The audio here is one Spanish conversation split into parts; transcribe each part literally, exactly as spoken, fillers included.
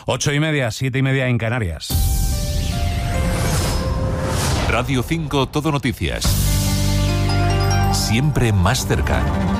Ocho y media, siete y media en Canarias. Radio cinco Todo Noticias. Siempre más cerca.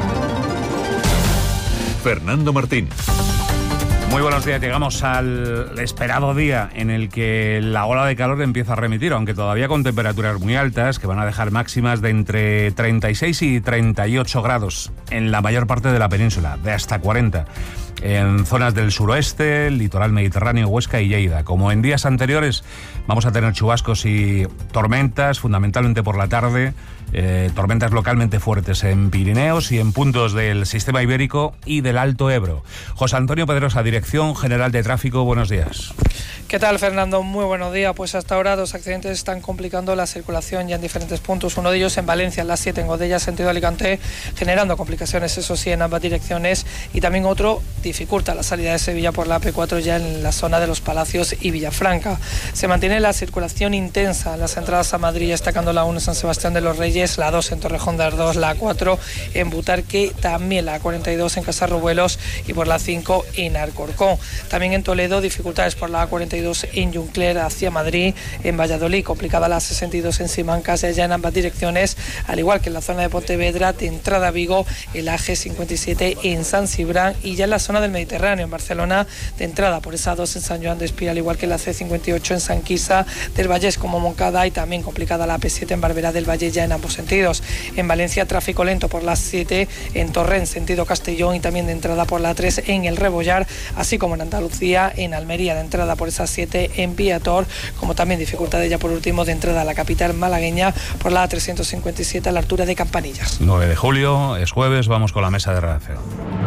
Fernando Martín. Muy buenos días, llegamos al esperado día en el que la ola de calor empieza a remitir, aunque todavía con temperaturas muy altas que van a dejar máximas de entre treinta y seis y treinta y ocho grados en la mayor parte de la península, de hasta cuarenta. En zonas del suroeste, el litoral mediterráneo, Huesca y Lleida. Como en días anteriores, vamos a tener chubascos y tormentas, fundamentalmente por la tarde, eh, tormentas localmente fuertes en Pirineos y en puntos del sistema ibérico y del Alto Ebro. José Antonio Pedrosa, Dirección General de Tráfico, buenos días. ¿Qué tal, Fernando? Muy buenos días. Pues hasta ahora dos accidentes están complicando la circulación ya en diferentes puntos. Uno de ellos en Valencia, en la siete, en Godella, sentido Alicante, generando complicaciones, eso sí, en ambas direcciones. Y también otro dificulta la salida de Sevilla por la A P cuatro ya en la zona de Los Palacios y Villafranca. Se mantiene la circulación intensa en las entradas a Madrid, destacando la uno en San Sebastián de los Reyes, la dos en Torrejón de Ardoz, la A cuatro en Butarque, también la A cuarenta y dos en Casarrubuelos y por la cinco en Alcorcón. También en Toledo, dificultades por la A cuarenta y dos en Juncler hacia Madrid, en Valladolid, complicada la sesenta y dos en Simancas, ya en ambas direcciones, al igual que en la zona de Pontevedra, de entrada a Vigo, el A G cincuenta y siete en San Cibrán y ya en la zona del Mediterráneo, en Barcelona, de entrada por esa dos en San Joan de Espí, al igual que la C cincuenta y ocho en San Quirze del Vallés como Moncada, y también complicada la A P siete en Barberá del Valle ya en ambos sentidos. En Valencia, tráfico lento por la siete en Torrent, sentido Castellón, y también de entrada por la tres en El Rebollar, así como en Andalucía, en Almería, de entrada por esa siete en Viator, como también dificultades ya por último de entrada a la capital malagueña por la A trescientos cincuenta y siete a la altura de Campanillas. nueve de julio, es jueves, vamos con la mesa de redacción.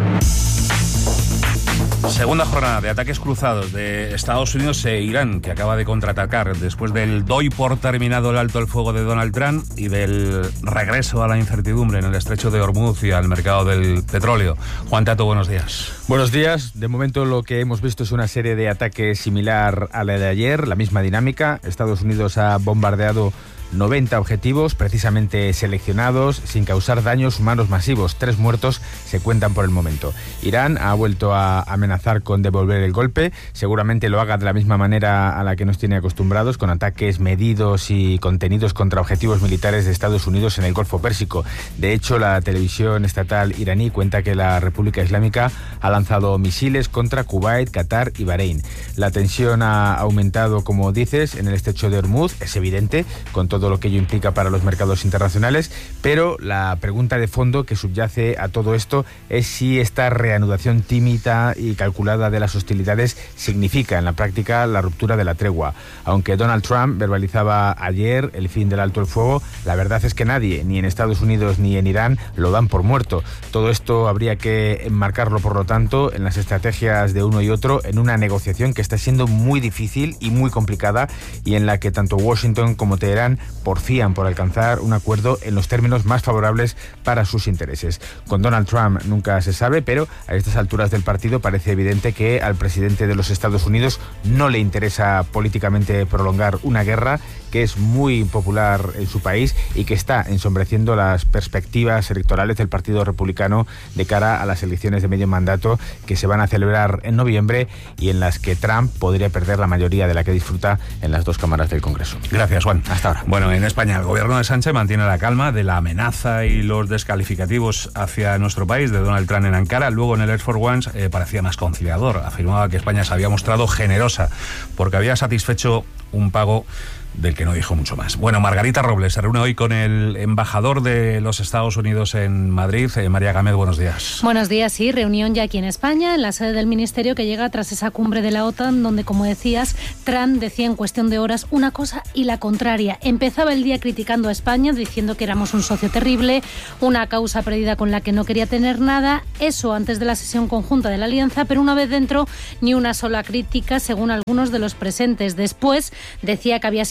Segunda jornada de ataques cruzados de Estados Unidos e Irán, que acaba de contraatacar después del doy por terminado el alto el fuego de Donald Trump y del regreso a la incertidumbre en el estrecho de Hormuz y al mercado del petróleo. Juan Tato, buenos días. Buenos días. De momento lo que hemos visto es una serie de ataques similar a la de ayer, la misma dinámica. Estados Unidos ha bombardeado noventa objetivos precisamente seleccionados sin causar daños humanos masivos. Tres muertos se cuentan por el momento. Irán ha vuelto a amenazar con devolver el golpe. Seguramente lo haga de la misma manera a la que nos tiene acostumbrados, con ataques medidos y contenidos contra objetivos militares de Estados Unidos en el Golfo Pérsico. De hecho, la televisión estatal iraní cuenta que la República Islámica ha lanzado misiles contra Kuwait, Qatar y Bahrein. La tensión ha aumentado, como dices, en el estrecho de Hormuz. Es evidente, con todo todo lo que ello implica para los mercados internacionales, pero la pregunta de fondo que subyace a todo esto es si esta reanudación tímida y calculada de las hostilidades significa en la práctica la ruptura de la tregua. Aunque Donald Trump verbalizaba ayer el fin del alto el fuego, la verdad es que nadie, ni en Estados Unidos ni en Irán, lo dan por muerto. Todo esto habría que enmarcarlo, por lo tanto, en las estrategias de uno y otro, en una negociación que está siendo muy difícil y muy complicada, y en la que tanto Washington como Teherán porfían por alcanzar un acuerdo en los términos más favorables para sus intereses. Con Donald Trump nunca se sabe, pero a estas alturas del partido parece evidente que al presidente de los Estados Unidos no le interesa políticamente prolongar una guerra que es muy popular en su país y que está ensombreciendo las perspectivas electorales del Partido Republicano de cara a las elecciones de medio mandato que se van a celebrar en noviembre y en las que Trump podría perder la mayoría de la que disfruta en las dos cámaras del Congreso. Gracias, Juan. Hasta ahora. Bueno, en España el gobierno de Sánchez mantiene la calma de la amenaza y los descalificativos hacia nuestro país de Donald Trump en Ankara. Luego en el Air Force One eh, parecía más conciliador. Afirmaba que España se había mostrado generosa porque había satisfecho un pago del que no dijo mucho más. Bueno, Margarita Robles se reúne hoy con el embajador de los Estados Unidos en Madrid. Eh, María Gámez, buenos días. Buenos días, sí, reunión ya aquí en España, en la sede del Ministerio, que llega tras esa cumbre de la OTAN, donde, como decías, Trump decía en cuestión de horas una cosa y la contraria. Empezaba el día criticando a España, diciendo que éramos un socio terrible, una causa perdida con la que no quería tener nada, eso antes de la sesión conjunta de la Alianza, pero una vez dentro, ni una sola crítica, según algunos de los presentes. Después, decía que había sido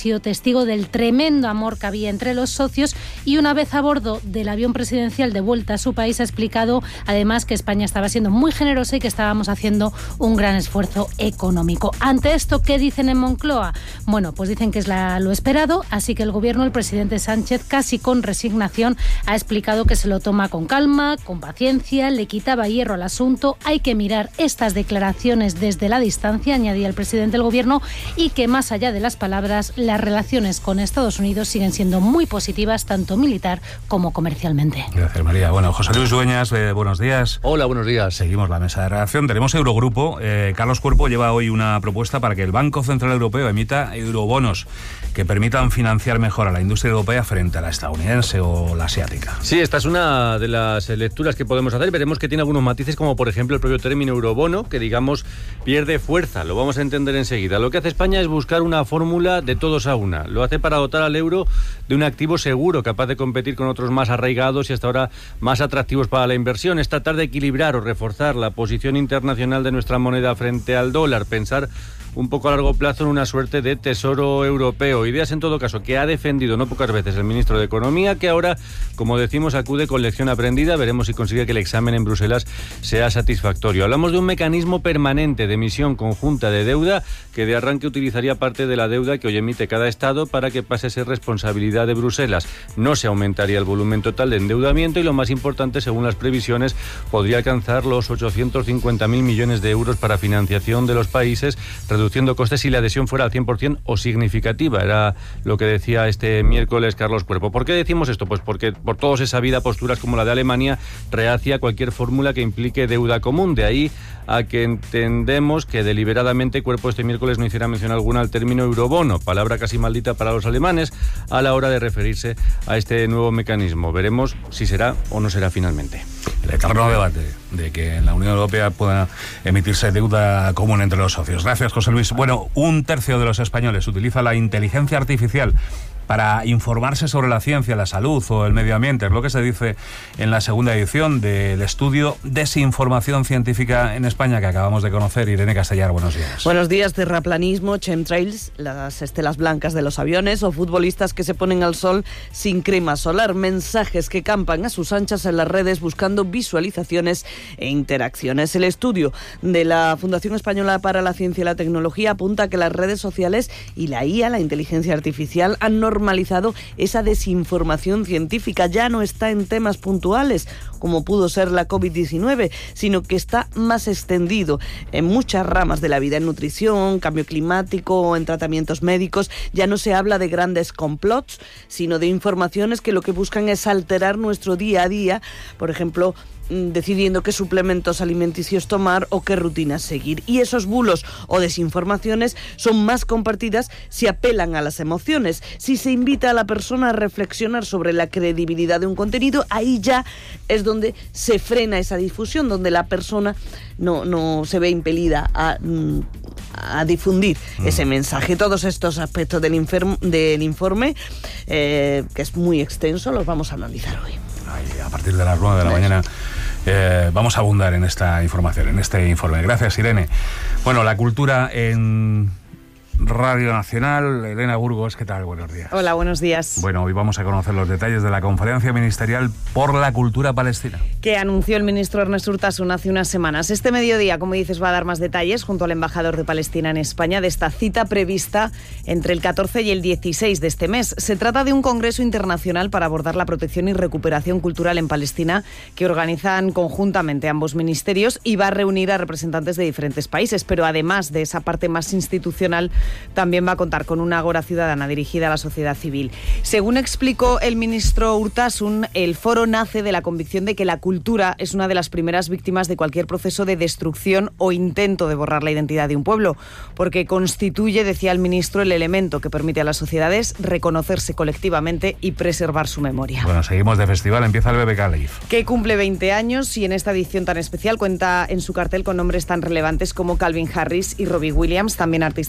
sido testigo del tremendo amor que había entre los socios y una vez a bordo del avión presidencial de vuelta a su país ha explicado además que España estaba siendo muy generosa y que estábamos haciendo un gran esfuerzo económico. Ante esto, ¿qué dicen en Moncloa? Bueno, pues dicen que es la, lo esperado, así que el gobierno, el presidente Sánchez, casi con resignación, ha explicado que se lo toma con calma, con paciencia, le quitaba hierro al asunto, hay que mirar estas declaraciones desde la distancia, añadía el presidente del gobierno, y que más allá de las palabras, las relaciones con Estados Unidos siguen siendo muy positivas, tanto militar como comercialmente. Gracias, María. Bueno, José Luis Dueñas, eh, buenos días. Hola, buenos días. Seguimos la mesa de redacción. Tenemos Eurogrupo. Eh, Carlos Cuerpo lleva hoy una propuesta para que el Banco Central Europeo emita eurobonos que permitan financiar mejor a la industria europea frente a la estadounidense o la asiática. Sí, esta es una de las lecturas que podemos hacer. Veremos que tiene algunos matices, como por ejemplo el propio término eurobono, que digamos pierde fuerza. Lo vamos a entender enseguida. Lo que hace España es buscar una fórmula de todos a una. Lo hace para dotar al euro de un activo seguro, capaz de competir con otros más arraigados y hasta ahora más atractivos para la inversión. Es tratar de equilibrar o reforzar la posición internacional de nuestra moneda frente al dólar. Pensar un poco a largo plazo en una suerte de tesoro europeo. Ideas, en todo caso, que ha defendido no pocas veces el ministro de Economía, que ahora, como decimos, acude con lección aprendida. Veremos si consigue que el examen en Bruselas sea satisfactorio. Hablamos de un mecanismo permanente de emisión conjunta de deuda que de arranque utilizaría parte de la deuda que hoy emite cada Estado para que pase a ser responsabilidad de Bruselas. No se aumentaría el volumen total de endeudamiento y, lo más importante, según las previsiones, podría alcanzar los ochocientos cincuenta mil millones de euros para financiación de los países, reduciendo costes si la adhesión fuera al cien por ciento o significativa. Era lo que decía este miércoles Carlos Cuerpo. ¿Por qué decimos esto? Pues porque por todos es sabida posturas como la de Alemania reacia a cualquier fórmula que implique deuda común. De ahí a que entendemos que deliberadamente Cuerpo este miércoles no hiciera mención alguna al término eurobono, palabra casi maldita para los alemanes, a la hora de referirse a este nuevo mecanismo. Veremos si será o no será finalmente. El eterno debate de que en la Unión Europea pueda emitirse deuda común entre los socios. Gracias, José Luis. Bueno, un tercio de los españoles utiliza la inteligencia artificial para informarse sobre la ciencia, la salud o el medio ambiente. Es lo que se dice en la segunda edición del estudio Desinformación Científica en España, que acabamos de conocer. Irene Castellar, buenos días. Buenos días. Terraplanismo, chemtrails, las estelas blancas de los aviones o futbolistas que se ponen al sol sin crema solar. Mensajes que campan a sus anchas en las redes buscando visualizaciones e interacciones. El estudio de la Fundación Española para la Ciencia y la Tecnología apunta a que las redes sociales y la I A, la inteligencia artificial, han normalizado normalizado esa desinformación científica. Ya no está en temas puntuales, como pudo ser la covid diecinueve, sino que está más extendido en muchas ramas de la vida, en nutrición, cambio climático, en tratamientos médicos. Ya no se habla de grandes complots, sino de informaciones que lo que buscan es alterar nuestro día a día, por ejemplo, decidiendo qué suplementos alimenticios tomar o qué rutinas seguir. Y esos bulos o desinformaciones son más compartidas si apelan a las emociones. Si se invita a la persona a reflexionar sobre la credibilidad de un contenido, ahí ya es donde se frena esa difusión, donde la persona no, no se ve impelida a, a difundir mm. ese mensaje. Todos estos aspectos del, inferm, del informe, eh, que es muy extenso, los vamos a analizar hoy. Ay, a partir de las nueve de la mañana eh, vamos a abundar en esta información, en este informe. Gracias, Irene. Bueno, la cultura en Radio Nacional. Elena Burgos, ¿qué tal? Buenos días. Hola, buenos días. Bueno, hoy vamos a conocer los detalles de la conferencia ministerial por la cultura palestina, que anunció el ministro Ernest Urtasun hace unas semanas. Este mediodía, como dices, va a dar más detalles junto al embajador de Palestina en España de esta cita prevista entre el catorce y el dieciséis de este mes. Se trata de un congreso internacional para abordar la protección y recuperación cultural en Palestina que organizan conjuntamente ambos ministerios y va a reunir a representantes de diferentes países, pero además de esa parte más institucional, también va a contar con una agora ciudadana dirigida a la sociedad civil. Según explicó el ministro Urtasun, el foro nace de la convicción de que la cultura es una de las primeras víctimas de cualquier proceso de destrucción o intento de borrar la identidad de un pueblo, porque constituye, decía el ministro, el elemento que permite a las sociedades reconocerse colectivamente y preservar su memoria. Bueno, seguimos de festival, empieza el B B K Live, que cumple veinte años y en esta edición tan especial cuenta en su cartel con nombres tan relevantes como Calvin Harris y Robbie Williams, también artistas nacionales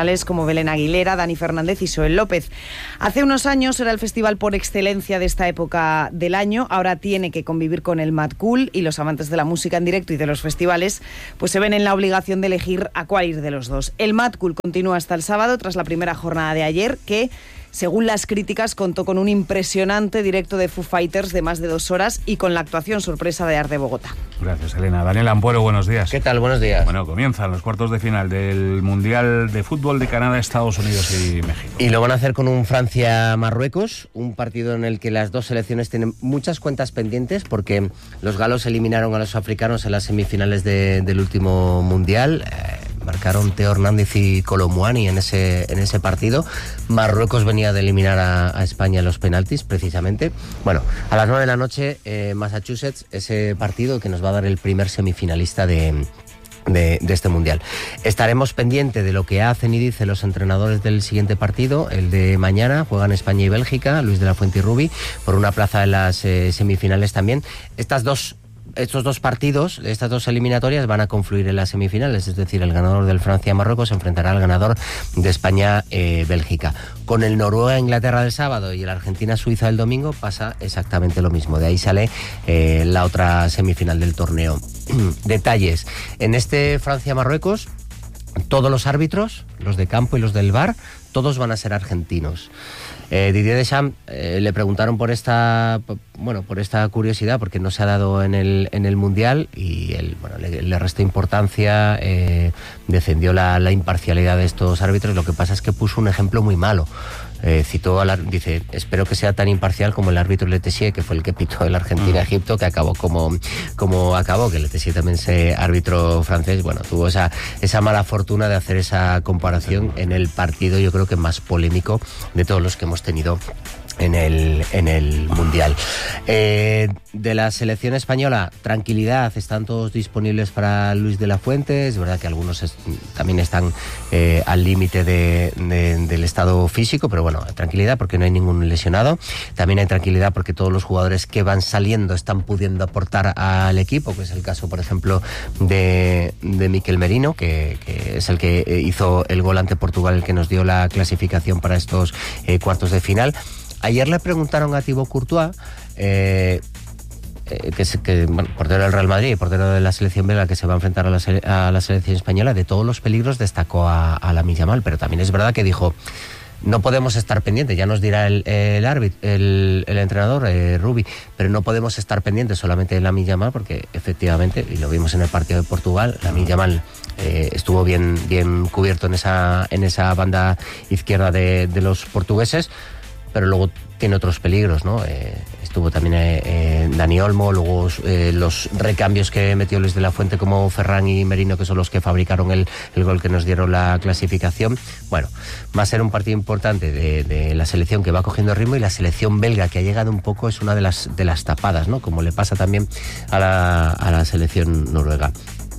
internacionales como Belén Aguilera, Dani Fernández y Soel López. Hace unos años era el festival por excelencia de esta época del año, ahora tiene que convivir con el Mad Cool, y los amantes de la música en directo y de los festivales pues se ven en la obligación de elegir a cuál ir de los dos. El Mad Cool continúa hasta el sábado tras la primera jornada de ayer, que según las críticas contó con un impresionante directo de Foo Fighters de más de dos horas y con la actuación sorpresa de Art de Bogotá. Gracias, Elena. Daniel Ampuero, buenos días. ¿Qué tal? Buenos días. Bueno, comienzan los cuartos de final del Mundial de Fútbol de Canadá, Estados Unidos y México. Y lo van a hacer con un Francia-Marruecos, un partido en el que las dos selecciones tienen muchas cuentas pendientes, porque los galos eliminaron a los africanos en las semifinales de, del último Mundial. Eh, marcaron Teo Hernández y Colomwani en ese, en ese partido. Marruecos venía de eliminar a, a España en los penaltis, precisamente. Bueno, a las nueve de la noche, eh, Massachusetts, ese partido que nos va a dar el primer semifinalista de... De, de este Mundial. Estaremos pendientes de lo que hacen y dicen los entrenadores del siguiente partido, el de mañana. Juegan España y Bélgica, Luis de la Fuente y Rubi, por una plaza en las eh, semifinales también. Estas dos Estos dos partidos, estas dos eliminatorias van a confluir en las semifinales, es decir, el ganador del Francia-Marruecos se enfrentará al ganador de España-Bélgica. Con el Noruega-Inglaterra del sábado y el Argentina-Suiza del domingo pasa exactamente lo mismo. De ahí sale eh, la otra semifinal del torneo. Detalles. En este Francia-Marruecos, todos los árbitros, los de campo y los del V A R, todos van a ser argentinos. Eh, Didier Deschamps eh, le preguntaron por esta bueno por esta curiosidad, porque no se ha dado en el en el Mundial, y él bueno le, le restó importancia, eh, defendió la, la imparcialidad de estos árbitros. Lo que pasa es que puso un ejemplo muy malo. Eh, citó al, dice, espero que sea tan imparcial como el árbitro Le Tessier, que fue el que pitó el Argentina-Egipto, que acabó como, como acabó, que Le Tessier también se árbitro francés. Bueno, tuvo esa, esa mala fortuna de hacer esa comparación en el partido, yo creo que más polémico de todos los que hemos tenido en el, en el Mundial. Eh, de la selección española, tranquilidad, están todos disponibles para Luis de la Fuente. Es verdad que algunos es, también están eh, al límite de, de, del estado físico, pero bueno, tranquilidad porque no hay ningún lesionado. También hay tranquilidad porque todos los jugadores que van saliendo están pudiendo aportar al equipo, que es el caso, por ejemplo, de, de Mikel Merino, que, que es el que hizo el gol ante Portugal, el que nos dio la clasificación para estos eh, cuartos de final. Ayer le preguntaron a Thibaut Courtois, eh, eh, que es que, bueno, portero del Real Madrid y portero de la selección belga, que se va a enfrentar a la, sele- a la selección española, de todos los peligros destacó a, a Lamine Yamal, pero también es verdad que dijo, no podemos estar pendientes, ya nos dirá el, el árbitro, el, el entrenador, eh, Rubi, pero no podemos estar pendientes solamente de Lamine Yamal, porque efectivamente, y lo vimos en el partido de Portugal, Lamine Yamal eh, estuvo bien, bien cubierto en esa, en esa banda izquierda de, de los portugueses, pero luego tiene otros peligros, ¿no? Eh, estuvo también eh, eh, Dani Olmo, luego eh, los recambios que metió Luis de la Fuente como Ferran y Merino, que son los que fabricaron el, el gol que nos dieron la clasificación. Bueno, va a ser un partido importante de, de la selección que va cogiendo ritmo, y la selección belga, que ha llegado un poco, es una de las, de las tapadas, ¿no? Como le pasa también a la, a la selección noruega.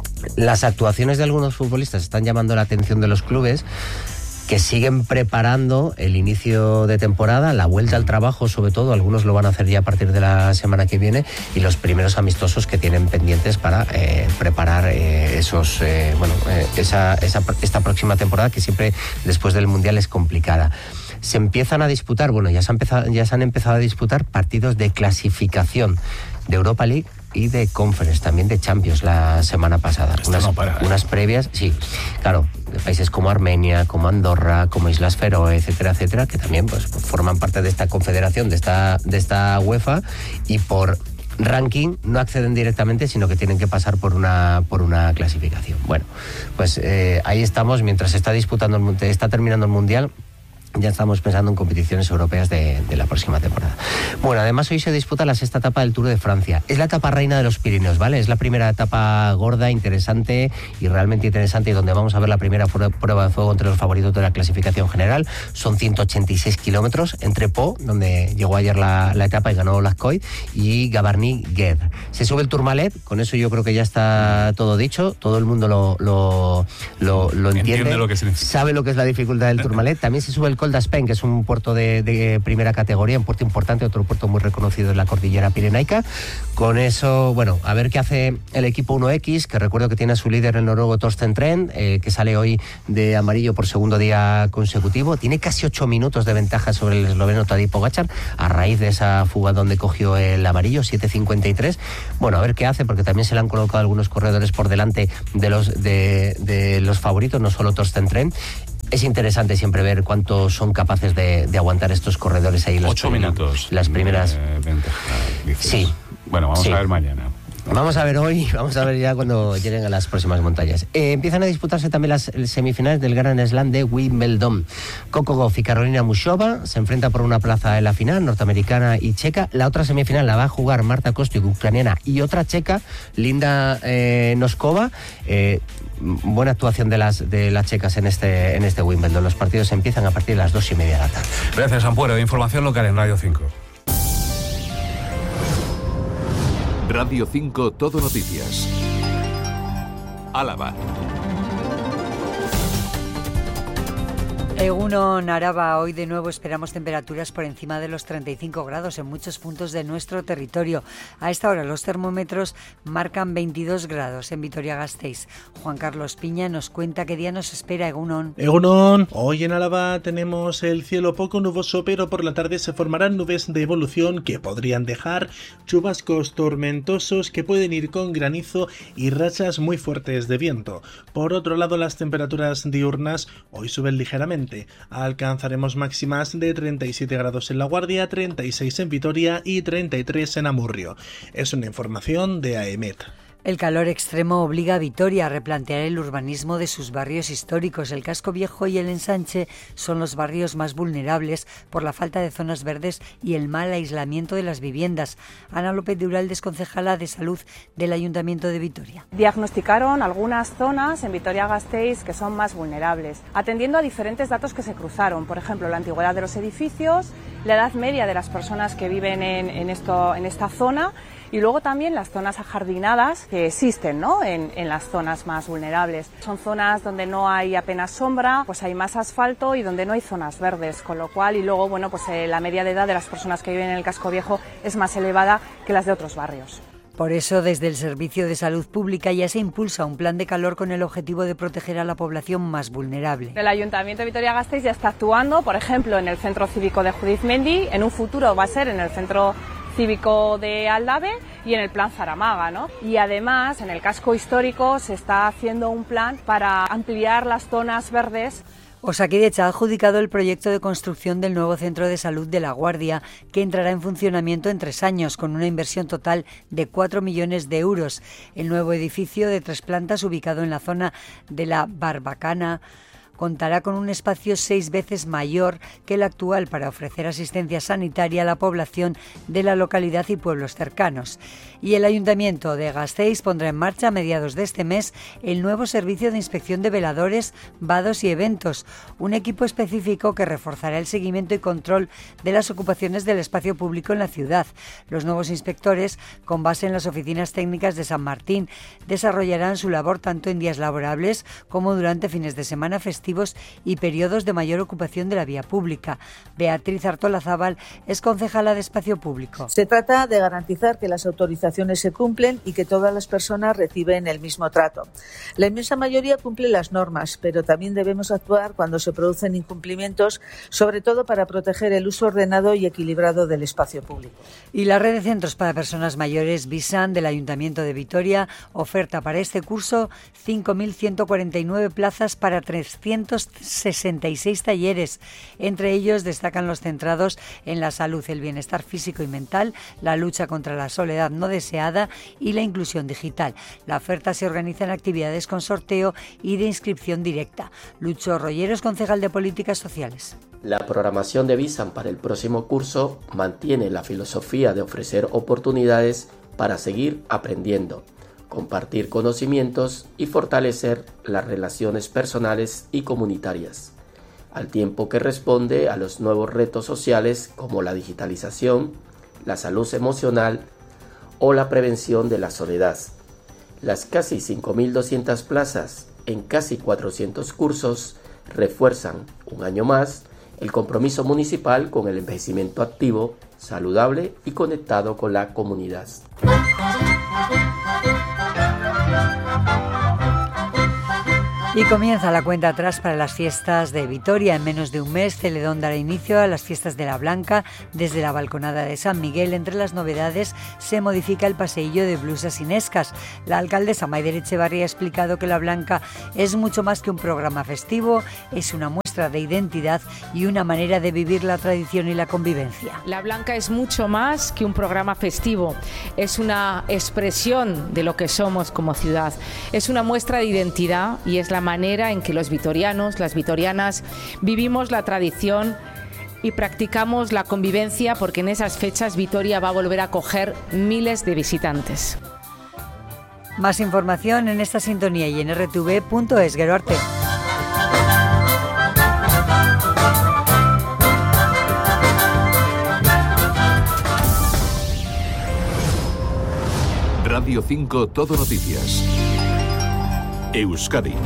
Las actuaciones de algunos futbolistas están llamando la atención de los clubes, que siguen preparando el inicio de temporada, la vuelta al trabajo, sobre todo. Algunos lo van a hacer ya a partir de la semana que viene, y los primeros amistosos que tienen pendientes para eh, preparar eh, esos eh, bueno eh, esa, esa esta próxima temporada, que siempre después del Mundial es complicada. Se empiezan a disputar, bueno, ya se han empezado, ya se han empezado a disputar partidos de clasificación de Europa League y de Conference, también de Champions la semana pasada. Unas, no para, ¿eh? unas previas, sí, claro, de países como Armenia, como Andorra, como Islas Feroe, etcétera, etcétera, que también pues forman parte de esta confederación, de esta, de esta UEFA, y por ranking no acceden directamente, sino que tienen que pasar por una por una clasificación. Bueno, pues eh, ahí estamos, mientras se está disputando el, está terminando el Mundial. Ya estamos pensando en competiciones europeas de, de la próxima temporada. Bueno, además hoy se disputa la sexta etapa del Tour de Francia. Es la etapa reina de los Pirineos, ¿vale? Es la primera etapa gorda, interesante y realmente interesante, y donde vamos a ver la primera prueba de fuego entre los favoritos de la clasificación general. Son ciento ochenta y seis kilómetros entre Po, donde llegó ayer la, la etapa y ganó Lascoy, y Gavarnie-Gued. Se sube el Tourmalet, con eso yo creo que ya está todo dicho. Todo el mundo lo, lo, lo, lo entiende, entiende lo que significa. Sabe lo que es la dificultad del Tourmalet. También se sube el Col d'Aspeny, que es un puerto de, de primera categoría, un puerto importante, otro puerto muy reconocido en la cordillera pirenaica. Con eso, bueno, a ver qué hace el equipo uno equis, que recuerdo que tiene a su líder el noruego Torsten Tren, eh, que sale hoy de amarillo por segundo día consecutivo. Tiene casi ocho minutos de ventaja sobre el esloveno Tadej Pogačar, a raíz de esa fuga donde cogió el amarillo, siete cincuenta y tres. Bueno, a ver qué hace, porque también se le han colocado algunos corredores por delante de los, de, de los favoritos, no solo Torsten Tren. Es interesante siempre ver cuánto son capaces de, de aguantar estos corredores ahí. Ocho minutos. Las primeras. Eh, ventaja, dices. Sí. Bueno, vamos sí. a ver mañana. Vamos a ver hoy, vamos a ver ya cuando lleguen a las próximas montañas. Eh, empiezan a disputarse también las semifinales del Grand Slam de Wimbledon. Coco Gauff y Carolina Muchova se enfrentan por una plaza en la final, norteamericana y checa. La otra semifinal la va a jugar Marta Kostyuk, ucraniana, y otra checa, Linda eh, Noskova. Eh, buena actuación de las de las checas en este en este Wimbledon. Los partidos empiezan a partir de las dos y media de la tarde. Gracias, Ampuero. Información local en Radio cinco. Radio cinco Todo Noticias. Álava. Egunon, Araba, hoy de nuevo esperamos temperaturas por encima de los treinta y cinco grados en muchos puntos de nuestro territorio. A esta hora los termómetros marcan veintidós grados en Vitoria-Gasteiz. Juan Carlos Piña nos cuenta qué día nos espera. Egunon. Egunon, hoy en Álava tenemos el cielo poco nuboso, pero por la tarde se formarán nubes de evolución que podrían dejar chubascos tormentosos que pueden ir con granizo y rachas muy fuertes de viento. Por otro lado, las temperaturas diurnas hoy suben ligeramente. Alcanzaremos máximas de treinta y siete grados en La Guardia, treinta y seis en Vitoria y treinta y tres en Amurrio. Es una información de AEMET. El calor extremo obliga a Vitoria a replantear el urbanismo de sus barrios históricos. El Casco Viejo y el Ensanche son los barrios más vulnerables por la falta de zonas verdes y el mal aislamiento de las viviendas. Ana López de Uralde es concejala de Salud del Ayuntamiento de Vitoria. Diagnosticaron algunas zonas en Vitoria-Gasteiz que son más vulnerables, atendiendo a diferentes datos que se cruzaron. Por ejemplo, la antigüedad de los edificios, la edad media de las personas que viven en, en, esto, en esta zona, y luego también las zonas ajardinadas que existen, ¿no? en, en las zonas más vulnerables. Son zonas donde no hay apenas sombra, pues hay más asfalto y donde no hay zonas verdes, con lo cual, y luego, bueno, pues eh, la media de edad de las personas que viven en el Casco Viejo es más elevada que las de otros barrios. Por eso, desde el Servicio de Salud Pública ya se impulsa un plan de calor con el objetivo de proteger a la población más vulnerable. El Ayuntamiento de Vitoria-Gasteiz ya está actuando, por ejemplo, en el Centro Cívico de Judith Mendi, en un futuro va a ser en el Centro Cívico de Aldave y en el Plan Zaramaga, ¿no? Y además, en el casco histórico se está haciendo un plan para ampliar las zonas verdes. Osakidetza ha adjudicado el proyecto de construcción del nuevo Centro de Salud de La Guardia, que entrará en funcionamiento en tres años, con una inversión total de cuatro millones de euros. El nuevo edificio de tres plantas, ubicado en la zona de la Barbacana, contará con un espacio seis veces mayor que el actual para ofrecer asistencia sanitaria a la población de la localidad y pueblos cercanos. Y el Ayuntamiento de Gasteiz pondrá en marcha a mediados de este mes el nuevo servicio de inspección de veladores, vados y eventos, un equipo específico que reforzará el seguimiento y control de las ocupaciones del espacio público en la ciudad. Los nuevos inspectores, con base en las oficinas técnicas de San Martín, desarrollarán su labor tanto en días laborables como durante fines de semana festivos y periodos de mayor ocupación de la vía pública. Beatriz Artolazábal es concejala de Espacio Público. Se trata de garantizar que las autorizaciones se cumplen y que todas las personas reciben el mismo trato. La inmensa mayoría cumple las normas, pero también debemos actuar cuando se producen incumplimientos, sobre todo para proteger el uso ordenado y equilibrado del espacio público. Y la red de centros para personas mayores Visan del Ayuntamiento de Vitoria oferta para este curso cinco mil ciento cuarenta y nueve plazas para trescientos sesenta y seis talleres. Entre ellos destacan los centrados en la salud, el bienestar físico y mental, la lucha contra la soledad no deseada y la inclusión digital. La oferta se organiza en actividades con sorteo y de inscripción directa. Lucho Rolleros, concejal de Políticas Sociales. La programación de Visan para el próximo curso mantiene la filosofía de ofrecer oportunidades para seguir aprendiendo, compartir conocimientos y fortalecer las relaciones personales y comunitarias, al tiempo que responde a los nuevos retos sociales como la digitalización, la salud emocional o la prevención de la soledad. Las casi cinco mil doscientas plazas en casi cuatrocientos cursos refuerzan un año más el compromiso municipal con el envejecimiento activo, saludable y conectado con la comunidad. Y comienza la cuenta atrás para las fiestas de Vitoria. En menos de un mes, Celedón dará inicio a las fiestas de la Blanca. Desde la balconada de San Miguel, entre las novedades, se modifica el paseillo de blusas inescas. La alcaldesa Maider Echevarría ha explicado que la Blanca es mucho más que un programa festivo, es una muestra de identidad y una manera de vivir la tradición y la convivencia. La Blanca es mucho más que un programa festivo, es una expresión de lo que somos como ciudad, es una muestra de identidad y es la manera en que los vitorianos, las vitorianas, vivimos la tradición y practicamos la convivencia, porque en esas fechas Vitoria va a volver a acoger miles de visitantes. Más información en esta sintonía y en erre te ve punto es. Gero arte. Radio cinco Todo Noticias. Euskadi.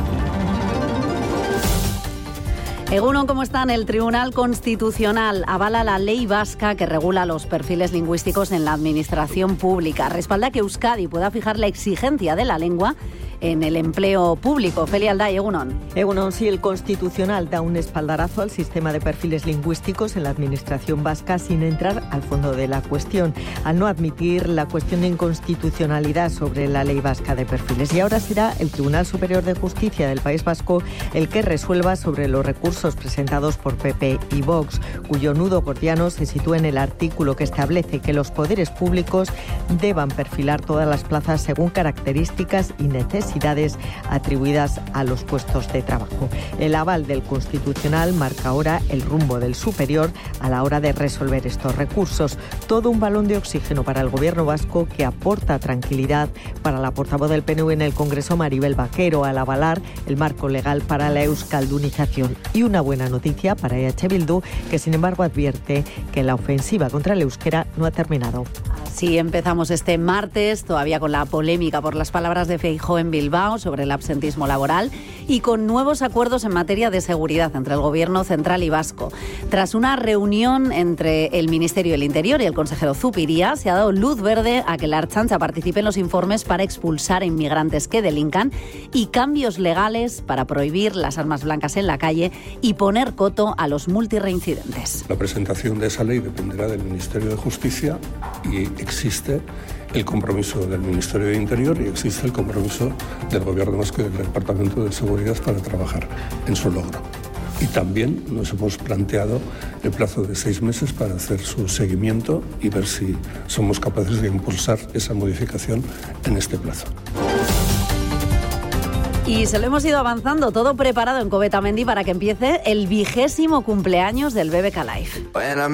Egunon, ¿cómo están? El Tribunal Constitucional avala la ley vasca que regula los perfiles lingüísticos en la administración pública. Respalda que Euskadi pueda fijar la exigencia de la lengua en el empleo público. Feli Alday, Egunon. Egunon, sí, el Constitucional da un espaldarazo al sistema de perfiles lingüísticos en la administración vasca sin entrar al fondo de la cuestión, al no admitir la cuestión de inconstitucionalidad sobre la ley vasca de perfiles. Y ahora será el Tribunal Superior de Justicia del País Vasco el que resuelva sobre los recursos presentados por P P y Vox, cuyo nudo gordiano se sitúa en el artículo que establece que los poderes públicos deban perfilar todas las plazas según características y necesidades atribuidas a los puestos de trabajo. El aval del Constitucional marca ahora el rumbo del Superior a la hora de resolver estos recursos. Todo un balón de oxígeno para el Gobierno vasco, que aporta tranquilidad para la portavoz del P N V en el Congreso, Maribel Vaquero, al avalar el marco legal para la euskaldunización. Y una buena noticia para E H Bildu, que sin embargo advierte que la ofensiva contra el euskera no ha terminado. Sí, empezamos este martes, todavía con la polémica por las palabras de Feijóo en Bilbao sobre el absentismo laboral y con nuevos acuerdos en materia de seguridad entre el Gobierno central y vasco. Tras una reunión entre el Ministerio del Interior y el consejero Zupiria, se ha dado luz verde a que la Ertzaintza participe en los informes para expulsar a inmigrantes que delincan y cambios legales para prohibir las armas blancas en la calle y poner coto a los multireincidentes. La presentación de esa ley dependerá del Ministerio de Justicia y existe el compromiso del Ministerio de Interior y existe el compromiso del Gobierno vasco y del Departamento de Seguridad para trabajar en su logro. Y también nos hemos planteado el plazo de seis meses para hacer su seguimiento y ver si somos capaces de impulsar esa modificación en este plazo. Y se lo hemos ido avanzando, todo preparado en Covetamendi para que empiece el vigésimo cumpleaños del B B K Live.